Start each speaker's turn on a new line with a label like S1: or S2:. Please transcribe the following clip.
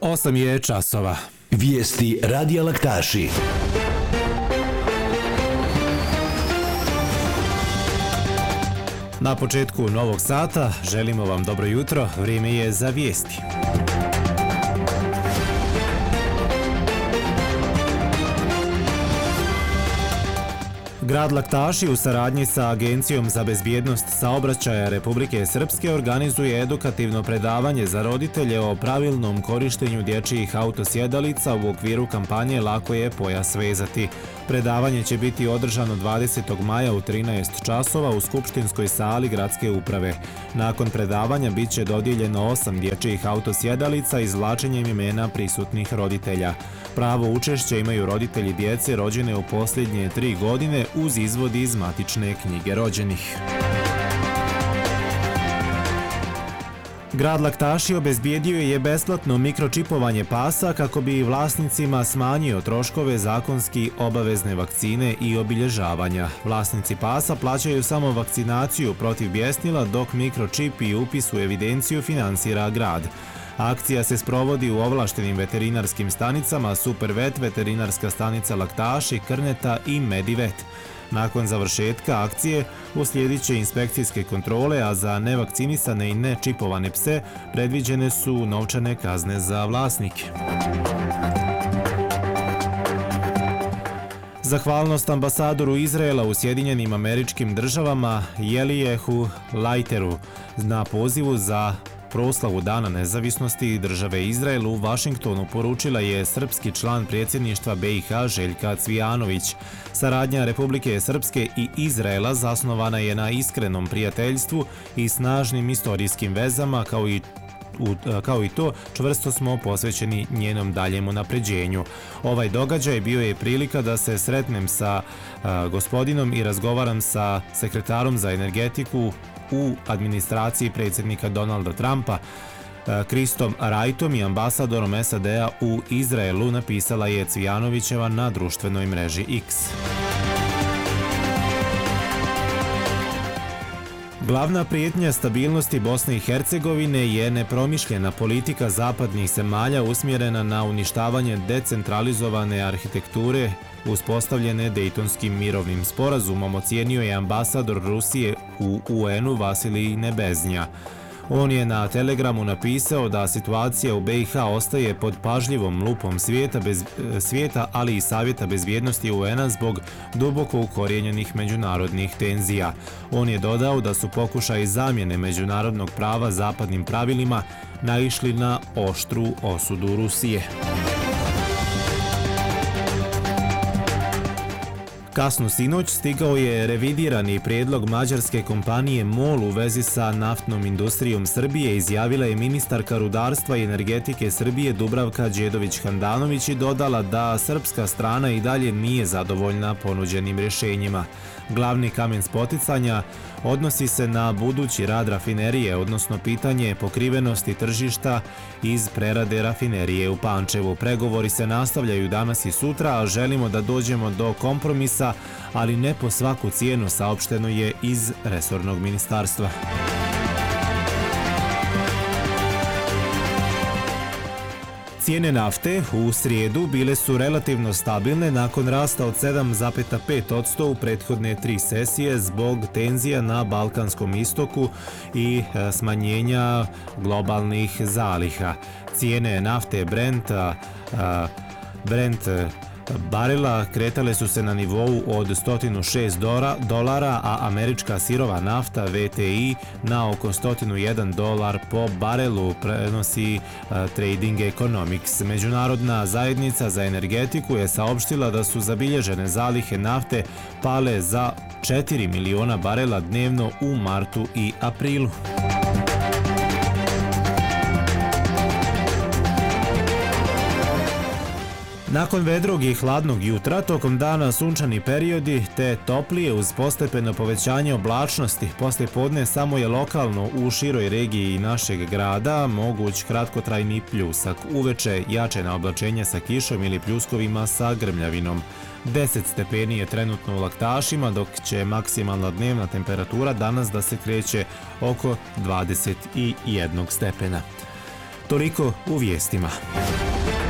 S1: 8 je časova.
S2: Vijesti Radija Laktaši.
S1: Na početku novog sata želimo vam dobro jutro, vrijeme je za vijesti. Grad Laktaši u saradnji sa Agencijom za bezbjednost saobraćaja Republike Srpske organizuje edukativno predavanje za roditelje o pravilnom korištenju dječjih autosjedalica u okviru kampanje Lako je pojas vezati. Predavanje će biti održano 20. maja u 13 časova u skupštinskoj sali gradske uprave. Nakon predavanja bit će dodijeljeno 8 dječjih autosjedalica izvlačenjem imena prisutnih roditelja. Pravo učešće imaju roditelji djece rođene u posljednje 3 godine uz izvod iz matične knjige rođenih. Grad Laktaši obezbijedio je besplatno mikročipovanje pasa kako bi vlasnicima smanjio troškove zakonski obavezne vakcine i obilježavanja. Vlasnici pasa plaćaju samo vakcinaciju protiv bjesnila, dok mikročip i upis u evidenciju finansira grad. Akcija se sprovodi u ovlaštenim veterinarskim stanicama Supervet, veterinarska stanica Laktaši, Krneta i Medivet. Nakon završetka akcije uslijedit će inspekcijske kontrole, a za nevakcinisane i nečipovane pse predviđene su novčane kazne za vlasnike. Zahvalnost ambasadoru Izraela u Sjedinjenim Američkim Državama Elijehu Leiteru na pozivu za proslavu Dana nezavisnosti države Izrael u Vašingtonu poručila je srpski član predsjedništva BiH Željka Cvijanović. Saradnja Republike Srpske i Izraela zasnovana je na iskrenom prijateljstvu i snažnim istorijskim vezama, kao i to čvrsto smo posvećeni njenom daljem unapređenju. Ovaj događaj bio je prilika da se sretnem sa gospodinom i razgovaram sa sekretarom za energetiku u administraciji predsjednika Donalda Trumpa, Kristom Rajtom i ambasadorom SAD-a u Izraelu, napisala je Cvijanovićeva na društvenoj mreži X. Glavna prijetnja stabilnosti Bosne i Hercegovine je nepromišljena politika zapadnih zemalja usmjerena na uništavanje decentralizovane arhitekture uspostavljene Dejtonskim mirovnim sporazumom, ocijenio je ambasador Rusije u UN-u Vasilij Nebeznja. On je na Telegramu napisao da situacija u BiH ostaje pod pažljivom lupom svijeta, ali i Savjeta bezbjednosti UN-a zbog duboko ukorijenjenih međunarodnih tenzija. On je dodao da su pokušaji zamjene međunarodnog prava zapadnim pravilima naišli na oštru osudu Rusije. Kasno sinoć stigao je revidirani prijedlog mađarske kompanije MOL u vezi sa naftnom industrijom Srbije, izjavila je ministarka rudarstva i energetike Srbije Dubravka Đedović-Handanović i dodala da srpska strana i dalje nije zadovoljna ponuđenim rješenjima. Glavni kamen spoticanja odnosi se na budući rad rafinerije, odnosno pitanje pokrivenosti tržišta iz prerade rafinerije u Pančevu. Pregovori se nastavljaju danas i sutra, a želimo da dođemo do kompromisa, ali ne po svaku cijenu, saopšteno je iz resornog ministarstva. Cijene nafte u srijedu bile su relativno stabilne nakon rasta od 7,5% u prethodne 3 sesije zbog tenzija na Balkanskom istoku i smanjenja globalnih zaliha. Cijene nafte Brent barela kretale su se na nivou od $106, a američka sirova nafta VTI na oko $101 po barelu, prenosi Trading Economics. Međunarodna zajednica za energetiku je saopštila da su zabilježene zalihe nafte pale za 4 miliona barela dnevno u martu i aprilu. Nakon vedrog i hladnog jutra, tokom dana sunčani periodi te toplije uz postepeno povećanje oblačnosti, poslije podne samo je lokalno u široj regiji našeg grada moguć kratkotrajni pljusak. Uveče jačena oblačenja sa kišom ili pljuskovima sa grmljavinom. 10 stepeni je trenutno u Laktašima, dok će maksimalna dnevna temperatura danas da se kreće oko 21 stepena. Toliko u vijestima.